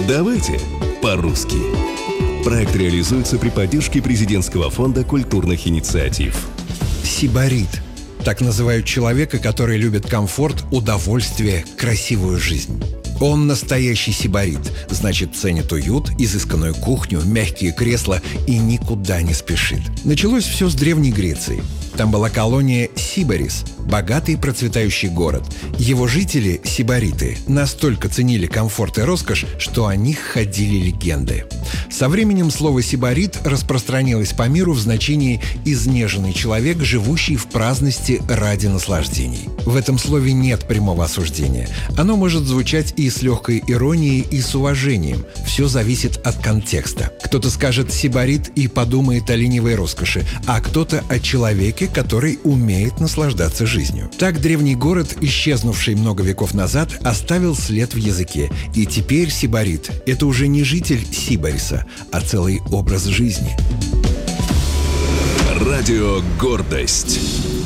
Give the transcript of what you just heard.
Давайте по-русски. Проект реализуется при поддержке Президентского фонда культурных инициатив. Сибарит. Так называют человека, который любит комфорт, удовольствие, красивую жизнь. Он настоящий сибарит, значит, ценит уют, изысканную кухню, мягкие кресла и никуда не спешит. Началось все с Древней Греции. Там была колония Сибарис, богатый процветающий город. Его жители, сибариты, настолько ценили комфорт и роскошь, что о них ходили легенды. Со временем слово «сибарит» распространилось по миру в значении «изнеженный человек, живущий в праздности ради наслаждений». В этом слове нет прямого осуждения. Оно может звучать и с легкой иронией, и с уважением. Все зависит от контекста. Кто-то скажет «сибарит» и подумает о ленивой роскоши, а кто-то о человеке, который умеет наслаждаться жизнью. Так древний город, исчезнувший много веков назад, оставил след в языке. И теперь сибарит – это уже не житель Сибариса, а целый образ жизни. Радио «Гордость».